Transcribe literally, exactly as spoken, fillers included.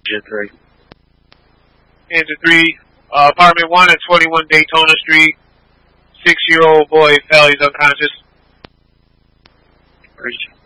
Engine three. Engine three, uh, apartment one at twenty-one Daytona Street. Six-year-old boy fell. He's unconscious. Breach.